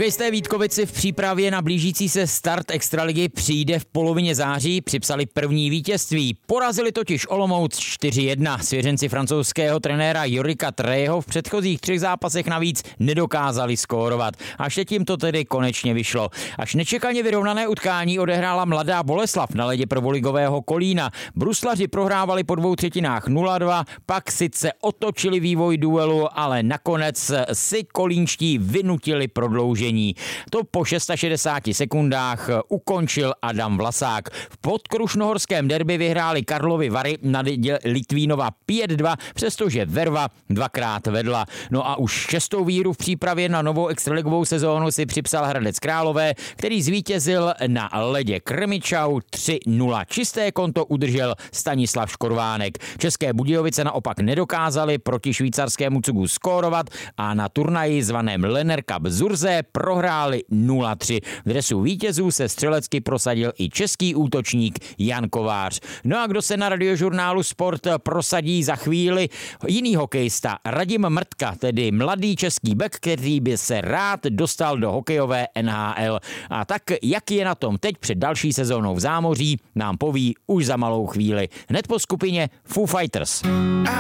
Hokejisté Vítkovici v přípravě na blížící se start extraligy přijde v polovině září připsali první vítězství. Porazili totiž Olomouc 4-1. Svěřenci francouzského trenéra Jorika Trejeho v předchozích 3 zápasech navíc nedokázali skórovat. Až teď jim to tedy konečně vyšlo. Až nečekaně vyrovnané utkání odehrála Mladá Boleslav na ledě prvoligového Kolína. Bruslaři prohrávali po 2/3 0-2, pak sice otočili vývoj duelu, ale nakonec si kolínští vynutili prodloužení. To po 660 sekundách ukončil Adam Vlasák. V podkrušnohorském derby vyhráli Karlovy Vary na ledě Litvínova 5-2, přestože Verva 2krát vedla. No a už 6. výhru v přípravě na novou extraligovou sezónu si připsal Hradec Králové, který zvítězil na ledě Krmičau 3-0. Čisté konto udržel Stanislav Škorvánek. České Budějovice naopak nedokázali proti švýcarskému Cugu skórovat a na turnaji zvaném Lenner Cup Zurze prohráli 0-3. V dresu vítězů se střelecky prosadil i český útočník Jan Kovář. No a kdo se na Radiožurnálu Sport prosadí za chvíli? Jiný hokejista Radim Mrtka, tedy mladý český bek, který by se rád dostal do hokejové NHL. A tak, jak je na tom teď před další sezónou v zámoří, nám poví už za malou chvíli. Hned po skupině Foo Fighters.